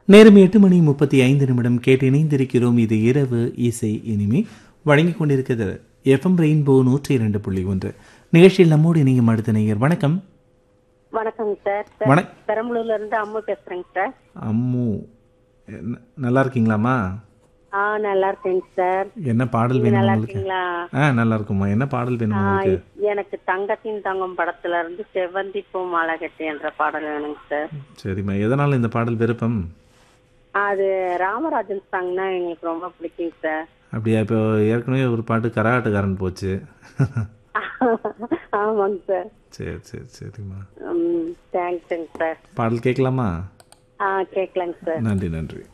நேரம் 8:35 கேட்டு இணைந்திருக்கிறோம். இது இரவு இசை இனிமே வழங்கிக் கொண்டிருக்கிறது எஃப்எம் ரெயின்போ 102.1 நிகழ்ச்சியில் நம்மோடு இணையும் அடுத்த நேயர். வணக்கம். வணக்கம் சார். பெரம்பலூர்ல இருந்து அம்மு பேசுறேங்க சார். அம்மு, நல்லா இருக்கீங்களாம்மா? நல்லா இருக்கேங்க சார். என்ன பாடல் வேணும் நல்லா உங்களுக்கு? இருக்கீங்களா? நல்லா இருக்குமா. என்ன பாடல் வேணும் உங்களுக்கு? எனக்கு தங்கத்தின் தங்கம் படத்துல இருந்து செவ்வந்தி பூ மாலை கட்டி என்ற பாடல் வேணுங்க சார். சரிம்மா, எதனால இந்த பாடல் விருப்பம்? அது ராமராஜன் சாங்னா எங்களுக்கு ரொம்ப பிடிக்குங்க சார். அப்படியா? இப்போ ஏற்கனவே ஒரு பாட்டு கரகாட்டக்காரன் போச்சு. ஆமாங்க சார். சரி சரி சரிம்மா, தேங்க்ஸுங்க சார். பாடல் கேட்கலாமா? கேட்கலாங்க சார். நன்றி நன்றி.